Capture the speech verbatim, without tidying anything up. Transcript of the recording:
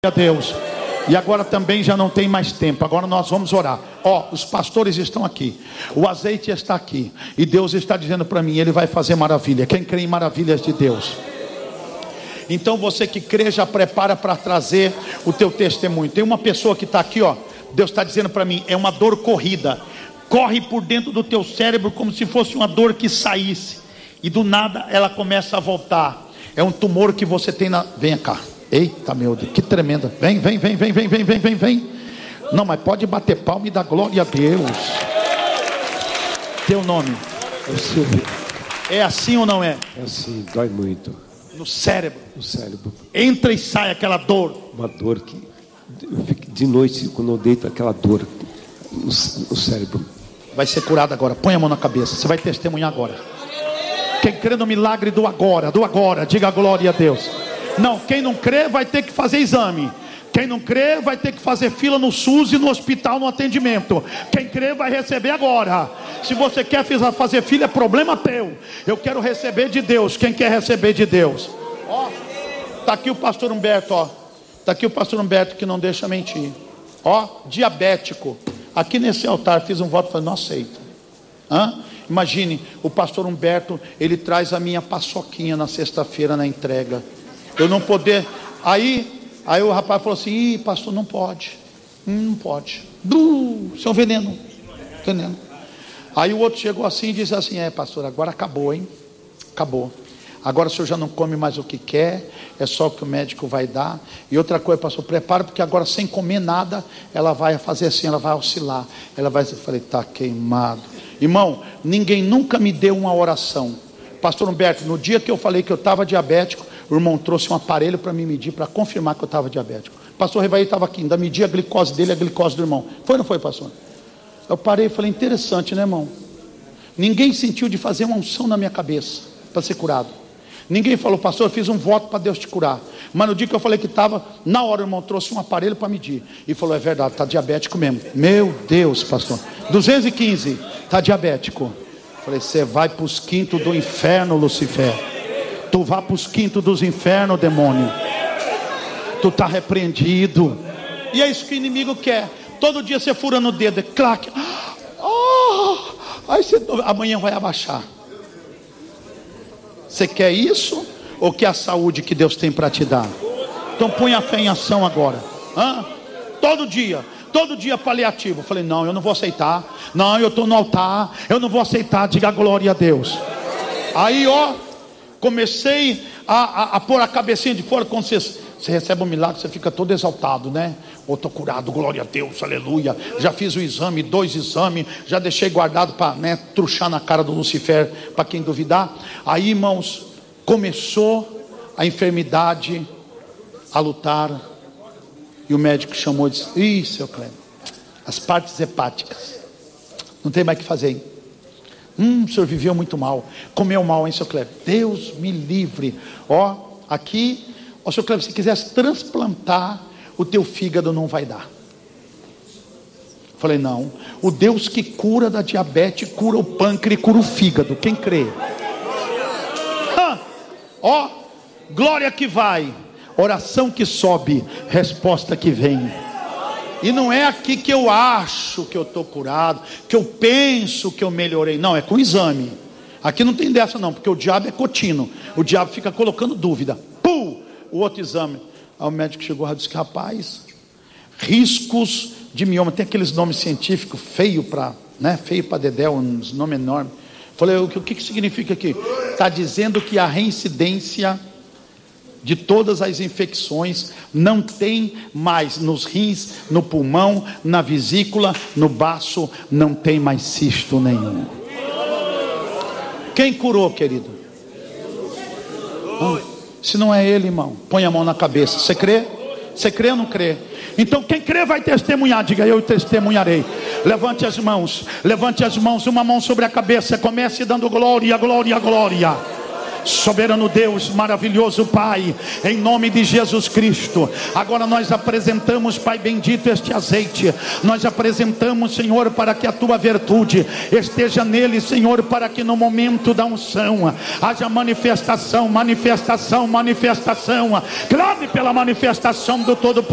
a Deus. E agora também já não tem mais tempo. Agora nós vamos orar. Ó, os pastores estão aqui, o azeite está aqui, e Deus está dizendo para mim, Ele vai fazer maravilha. Quem crê em maravilhas de Deus? Então você que crê, já prepara para trazer o teu testemunho. Tem uma pessoa que está aqui, ó. Deus está dizendo para mim, é uma dor corrida. Corre por dentro do teu cérebro como se fosse uma dor que saísse, e do nada ela começa a voltar. É um tumor que você tem na... Venha cá. Eita, meu Deus, que tremenda. Vem, vem, vem, vem, vem, vem, vem, vem, vem. Não, mas pode bater palma e dar glória a Deus. Teu nome? É Silvio. É assim ou não é? É assim, dói muito. No cérebro. No cérebro. Entra e sai aquela dor. Uma dor que eu fico de noite, quando eu deito, aquela dor no, no cérebro. Vai ser curado agora. Põe a mão na cabeça. Você vai testemunhar agora. Quem crê no milagre do agora, do agora, diga glória a Deus. Não, quem não crê vai ter que fazer exame. Quem não crê vai ter que fazer fila no SUS e no hospital, no atendimento. Quem crê vai receber agora. Se você quer fazer fila, é problema teu. Eu quero receber de Deus. Quem quer receber de Deus? Ó, tá aqui o pastor Humberto, ó. Tá aqui o pastor Humberto que não deixa mentir. Ó, diabético. Aqui nesse altar fiz um voto e falei, não aceito. Hã? Imagine, o pastor Humberto, ele traz a minha paçoquinha na sexta-feira na entrega. Eu não poder. Aí, aí o rapaz falou assim, ih, pastor, não pode. Hum, não pode. Bru, seu veneno. Veneno. Aí o outro chegou assim e disse assim, é pastor, agora acabou, hein? Acabou. Agora o senhor já não come mais o que quer, é só o que o médico vai dar. E outra coisa, pastor, prepara, porque agora sem comer nada, ela vai fazer assim, ela vai oscilar. Ela vai, eu falei, tá queimado. Irmão, ninguém nunca me deu uma oração. Pastor Humberto, no dia que eu falei que eu estava diabético, o irmão trouxe um aparelho para me medir, para confirmar que eu estava diabético. Pastor Revaí estava aqui, ainda media a glicose dele e a glicose do irmão. Foi ou não foi, pastor? Eu parei e falei, interessante, né, irmão? Ninguém sentiu de fazer uma unção na minha cabeça para ser curado. Ninguém falou, pastor, eu fiz um voto para Deus te curar. Mas no dia que eu falei que estava, na hora o irmão trouxe um aparelho para medir. E falou, é verdade, está diabético mesmo. Meu Deus, pastor. duzentos e quinze, está diabético. Falei, você vai para os quintos do inferno, Lucifer. Tu vai para os quintos dos infernos, demônio. Tu está repreendido. E é isso que o inimigo quer. Todo dia você fura no dedo, é claque. Oh, aí você, amanhã vai abaixar. Você quer isso? Ou quer a saúde que Deus tem para te dar? Então põe a fé em ação agora. Hã? Todo dia. Todo dia paliativo. Eu falei, não, eu não vou aceitar. Não, eu estou no altar. Eu não vou aceitar. Diga glória a Deus. Aí, ó, comecei a, a, a pôr a cabecinha de fora. Quando você, você recebe um milagre, você fica todo exaltado, né? Ou estou curado, glória a Deus, aleluia. Já fiz o exame, dois exames. Já deixei guardado para, né, truxar na cara do Lucifer, para quem duvidar. Aí, irmãos, começou a enfermidade a lutar. E o médico chamou e disse, ih, seu Cleber, as partes hepáticas, não tem mais o que fazer, hein? Hum, o senhor viveu muito mal, comeu mal, hein, seu Cleber? Deus me livre. Ó, aqui, ó, seu Cleber, se quisesse transplantar, o teu fígado não vai dar. Falei, não, o Deus que cura da diabetes, cura o pâncreas e cura o fígado, quem crê? Ah, ó, glória que vai. Oração que sobe, resposta que vem. E não é aqui que eu acho que eu estou curado, que eu penso que eu melhorei. Não, é com exame. Aqui não tem dessa não, porque o diabo é contínuo. O diabo fica colocando dúvida. Pum! O outro exame. Aí o médico chegou e disse, rapaz, riscos de mioma. Tem aqueles nomes científicos feio para, né? Feio para dedéu, uns nomes enormes. Falei, o que, o que significa aqui? Está dizendo que a reincidência de todas as infecções não tem mais nos rins, no pulmão, na vesícula, no baço, não tem mais cisto nenhum. Quem curou, querido? Ah, se não é ele, irmão, põe a mão na cabeça. Você crê? Você crê ou não crê? Então quem crê vai testemunhar. Diga, eu testemunharei. Levante as mãos, levante as mãos, uma mão sobre a cabeça. Comece dando glória, glória, glória. Soberano Deus, maravilhoso Pai, em nome de Jesus Cristo, agora nós apresentamos, Pai bendito, este azeite. Nós apresentamos, Senhor, para que a tua virtude esteja nele, Senhor, para que no momento da unção haja manifestação, manifestação, manifestação. Clame pela manifestação do Todo-Poderoso.